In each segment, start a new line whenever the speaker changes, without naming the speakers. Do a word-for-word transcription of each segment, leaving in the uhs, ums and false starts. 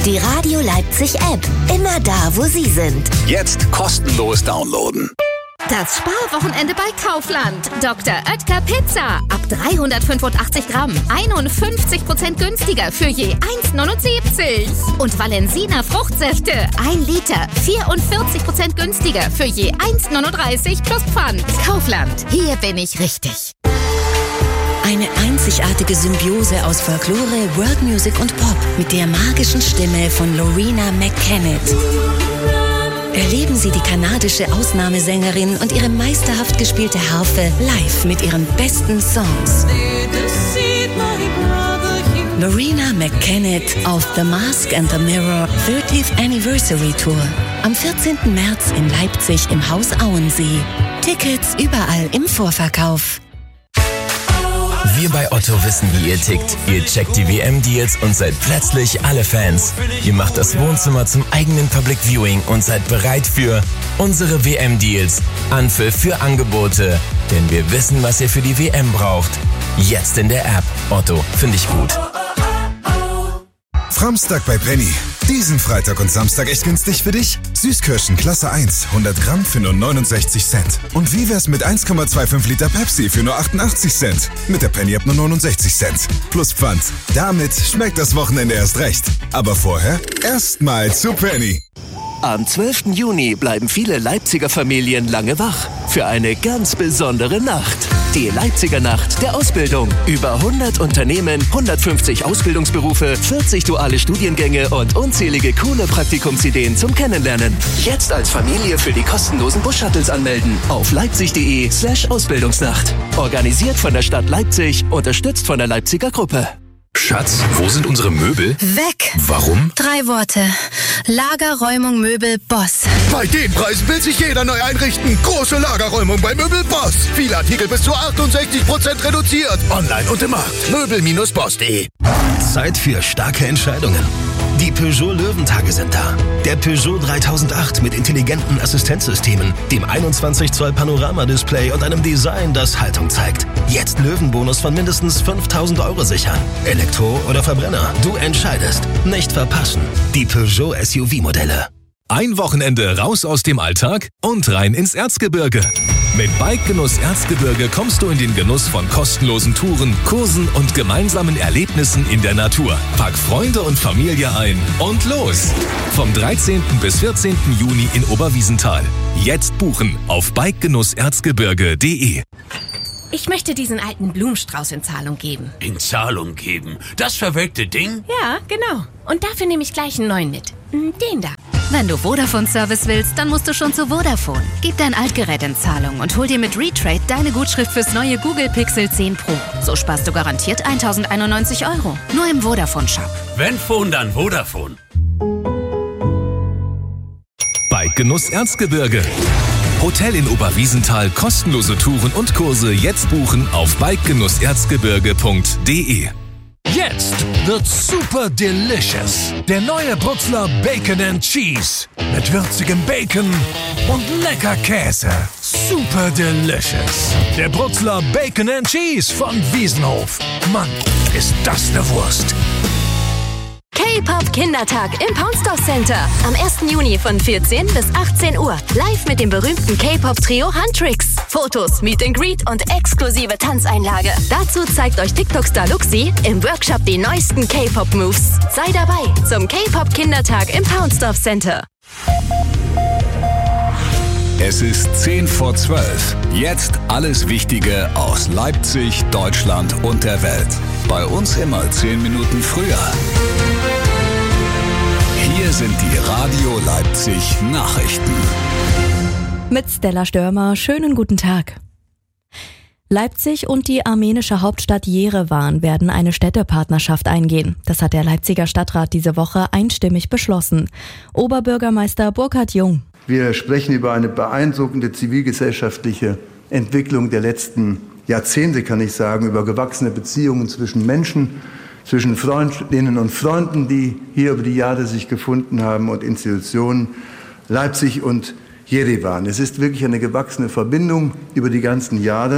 Die Radio Leipzig App. Immer da, wo Sie sind.
Jetzt kostenlos downloaden.
Das Sparwochenende bei Kaufland. Doktor Oetker Pizza. Ab dreihundertfünfundachtzig Gramm. einundfünfzig Prozent günstiger für je eins neunundsiebzig. Und Valensina Fruchtsäfte. ein Liter. vierundvierzig Prozent günstiger für je eins neununddreißig plus Pfand. Kaufland. Hier bin ich richtig.
Eine einzigartige Symbiose aus Folklore, World Music und Pop mit der magischen Stimme von Loreena McKennitt. Erleben Sie die kanadische Ausnahmesängerin und ihre meisterhaft gespielte Harfe live mit ihren besten Songs. Loreena McKennitt auf The Mask and the Mirror thirtieth Anniversary Tour. Am vierzehnten März in Leipzig im Haus Auensee. Tickets überall im Vorverkauf.
Wir bei Otto wissen, wie ihr tickt. Ihr checkt die W M-Deals und seid plötzlich alle Fans. Ihr macht das Wohnzimmer zum eigenen Public Viewing und seid bereit für unsere W M-Deals. Anpfiff für Angebote. Denn wir wissen, was ihr für die W M braucht. Jetzt in der App. Otto, finde ich gut.
Framstag bei Penny. Diesen Freitag und Samstag echt günstig für dich? Süßkirschen Klasse eins, hundert Gramm für nur neunundsechzig Cent. Und wie wär's mit eins Komma fünfundzwanzig Liter Pepsi für nur achtundachtzig Cent? Mit der Penny App nur neunundsechzig Cent. Plus Pfand. Damit schmeckt das Wochenende erst recht. Aber vorher erstmal zu Penny.
Am zwölften Juni bleiben viele Leipziger Familien lange wach für eine ganz besondere Nacht. Die Leipziger Nacht der Ausbildung. Über hundert Unternehmen, hundertfünfzig Ausbildungsberufe, vierzig duale Studiengänge und unzählige coole Praktikumsideen zum Kennenlernen. Jetzt als Familie für die kostenlosen Bus-Shuttles anmelden auf leipzig.de slash Ausbildungsnacht. Organisiert von der Stadt Leipzig, unterstützt von der Leipziger Gruppe.
Schatz, wo sind unsere Möbel?
Weg.
Warum?
Drei Worte. Lagerräumung Möbel Boss.
Bei den Preisen will sich jeder neu einrichten. Große Lagerräumung bei Möbel Boss. Viele Artikel bis zu achtundsechzig Prozent reduziert. Online und im Markt. Möbel Bindestrich boss punkt de.
Zeit für starke Entscheidungen. Die Peugeot Löwentage sind da. Der Peugeot dreitausendacht mit intelligenten Assistenzsystemen, dem einundzwanzig Zoll Panoramadisplay und einem Design, das Haltung zeigt. Jetzt Löwenbonus von mindestens fünftausend Euro sichern. Elektro oder Verbrenner, du entscheidest. Nicht verpassen. Die Peugeot S U V-Modelle.
Ein Wochenende raus aus dem Alltag und rein ins Erzgebirge. Mit Bikegenuss Erzgebirge kommst du in den Genuss von kostenlosen Touren, Kursen und gemeinsamen Erlebnissen in der Natur. Pack Freunde und Familie ein und los! Vom dreizehnten bis vierzehnten Juni in Oberwiesenthal. Jetzt buchen auf bikegenuss erzgebirge punkt de.
Ich möchte diesen alten Blumenstrauß in Zahlung geben.
In Zahlung geben? Das verwelkte Ding?
Ja, genau. Und dafür nehme ich gleich einen neuen mit. Den da. Wenn du Vodafone-Service willst, dann musst du schon zu Vodafone. Gib dein Altgerät in Zahlung und hol dir mit Retrade deine Gutschrift fürs neue Google Pixel zehn Pro. So sparst du garantiert eintausendeinundneunzig Euro. Nur im Vodafone-Shop.
Wenn Phone, dann Vodafone.
Bikegenuss Erzgebirge. Hotel in Oberwiesenthal, kostenlose Touren und Kurse jetzt buchen auf bikegenuss erzgebirge punkt de.
Jetzt wird super delicious. Der neue Brutzler Bacon and Cheese. Mit würzigem Bacon und lecker Käse. Super delicious. Der Brutzler Bacon and Cheese von Wiesenhof. Mann, ist das eine Wurst.
K-Pop Kindertag im Poundstore Center. Am ersten Juni von vierzehn bis achtzehn Uhr. Live mit dem berühmten K-Pop-Trio Huntrix. Fotos, Meet and Greet und exklusive Tanzeinlage. Dazu zeigt euch TikTok-Star Luxi im Workshop die neuesten K-Pop-Moves. Sei dabei zum K-Pop Kindertag im Poundstore Center.
Es ist zehn vor zwölf. Jetzt alles Wichtige aus Leipzig, Deutschland und der Welt. Bei uns immer zehn Minuten früher. Hier sind die Radio Leipzig Nachrichten.
Mit Stella Störmer, schönen guten Tag. Leipzig und die armenische Hauptstadt Jerewan werden eine Städtepartnerschaft eingehen. Das hat der Leipziger Stadtrat diese Woche einstimmig beschlossen. Oberbürgermeister Burkhard Jung.
Wir sprechen über eine beeindruckende zivilgesellschaftliche Entwicklung der letzten Jahrzehnte, kann ich sagen, über gewachsene Beziehungen zwischen Menschen, zwischen Freundinnen und Freunden, die hier über die Jahre sich gefunden haben, und Institutionen, Leipzig und Jerewan. Es ist wirklich eine gewachsene Verbindung über die ganzen Jahre.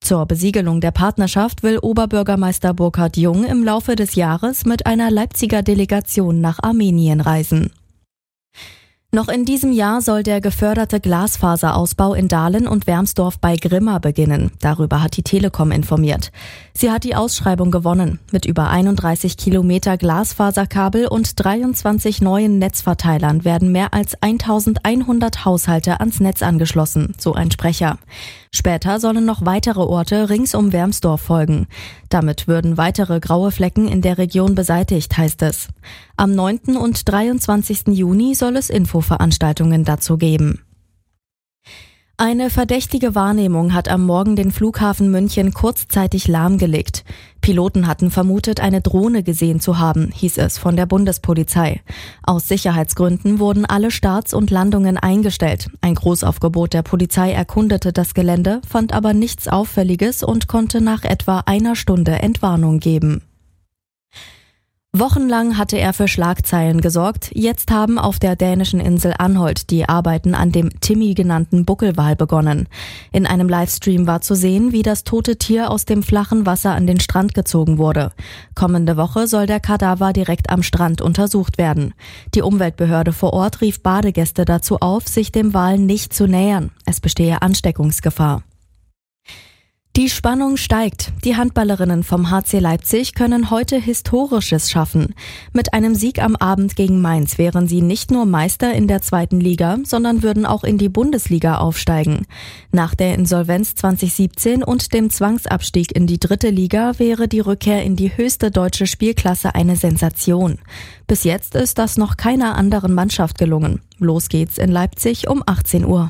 Zur Besiegelung der Partnerschaft will Oberbürgermeister Burkhard Jung im Laufe des Jahres mit einer Leipziger Delegation nach Armenien reisen. Noch in diesem Jahr soll der geförderte Glasfaserausbau in Dahlen und Wermsdorf bei Grimma beginnen. Darüber hat die Telekom informiert. Sie hat die Ausschreibung gewonnen. Mit über einunddreißig Kilometer Glasfaserkabel und dreiundzwanzig neuen Netzverteilern werden mehr als eintausendeinhundert Haushalte ans Netz angeschlossen, so ein Sprecher. Später sollen noch weitere Orte rings um Wermsdorf folgen. Damit würden weitere graue Flecken in der Region beseitigt, heißt es. Am neunten und dreiundzwanzigsten Juni soll es Infoveranstaltungen dazu geben. Eine verdächtige Wahrnehmung hat am Morgen den Flughafen München kurzzeitig lahmgelegt. Piloten hatten vermutet, eine Drohne gesehen zu haben, hieß es von der Bundespolizei. Aus Sicherheitsgründen wurden alle Starts und Landungen eingestellt. Ein Großaufgebot der Polizei erkundete das Gelände, fand aber nichts Auffälliges und konnte nach etwa einer Stunde Entwarnung geben. Wochenlang hatte er für Schlagzeilen gesorgt. Jetzt haben auf der dänischen Insel Anholt die Arbeiten an dem Timmy genannten Buckelwal begonnen. In einem Livestream war zu sehen, wie das tote Tier aus dem flachen Wasser an den Strand gezogen wurde. Kommende Woche soll der Kadaver direkt am Strand untersucht werden. Die Umweltbehörde vor Ort rief Badegäste dazu auf, sich dem Wal nicht zu nähern. Es bestehe Ansteckungsgefahr. Die Spannung steigt. Die Handballerinnen vom H C Leipzig können heute Historisches schaffen. Mit einem Sieg am Abend gegen Mainz wären sie nicht nur Meister in der zweiten Liga, sondern würden auch in die Bundesliga aufsteigen. Nach der Insolvenz zwanzig siebzehn und dem Zwangsabstieg in die dritte Liga wäre die Rückkehr in die höchste deutsche Spielklasse eine Sensation. Bis jetzt ist das noch keiner anderen Mannschaft gelungen. Los geht's in Leipzig um achtzehn Uhr.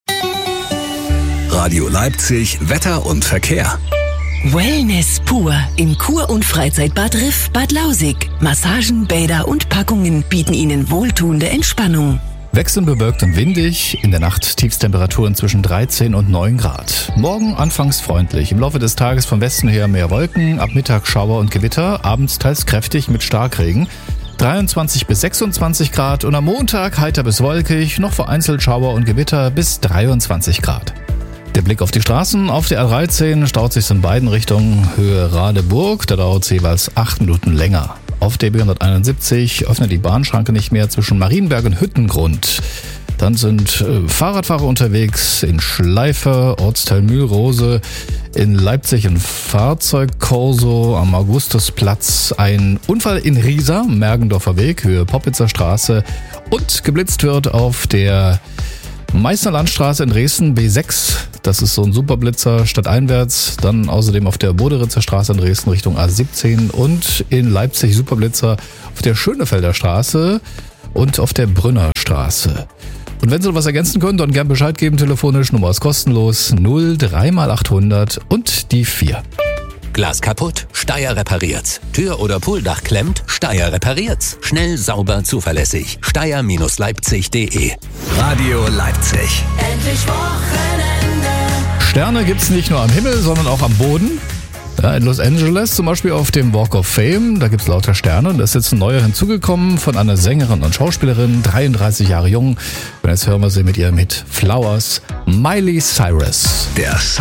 Radio Leipzig, Wetter und Verkehr.
Wellness pur im Kur- und Freizeitbad Riff Bad Lausig. Massagen, Bäder und Packungen bieten Ihnen wohltuende Entspannung.
Wechselnd bewölkt und windig, in der Nacht Tiefstemperaturen zwischen dreizehn und neun Grad. Morgen anfangs freundlich, im Laufe des Tages vom Westen her mehr Wolken, ab Mittag Schauer und Gewitter, abends teils kräftig mit Starkregen. dreiundzwanzig bis sechsundzwanzig Grad und am Montag heiter bis wolkig, noch vereinzelt Schauer und Gewitter bis dreiundzwanzig Grad. Der Blick auf die Straßen. Auf der A dreizehn staut sich in beiden Richtungen Höhe Radeburg. Da dauert es jeweils acht Minuten länger. Auf der B hunderteinundsiebzig öffnet die Bahnschranke nicht mehr zwischen Marienberg und Hüttengrund. Dann sind äh, Fahrradfahrer unterwegs in Schleife, Ortsteil Mühlrose, in Leipzig ein Fahrzeugkorso am Augustusplatz, ein Unfall in Riesa, Mergendorfer Weg, Höhe Poppitzer Straße und geblitzt wird auf der Meisterlandstraße in Dresden B sechs, das ist so ein Superblitzer stadteinwärts, dann außerdem auf der Boderitzer Straße in Dresden Richtung A siebzehn und in Leipzig Superblitzer auf der Schönefelder Straße und auf der Brünner Straße. Und wenn Sie noch was ergänzen können, dann gern Bescheid geben telefonisch, Nummer ist kostenlos, null drei mal achthundert und die vier.
Glas kaputt? Steyr repariert's. Tür oder Pooldach klemmt? Steyr repariert's. Schnell, sauber, zuverlässig. Steyr Leipzig punkt de.
Radio Leipzig.
Endlich Wochenende.
Sterne gibt's nicht nur am Himmel, sondern auch am Boden. Ja, in Los Angeles zum Beispiel auf dem Walk of Fame, da gibt's lauter Sterne. Und da ist jetzt ein neuer hinzugekommen von einer Sängerin und Schauspielerin, dreiunddreißig Jahre jung. Und jetzt hören wir sie mit ihrem Hit Flowers, Miley Cyrus.
Der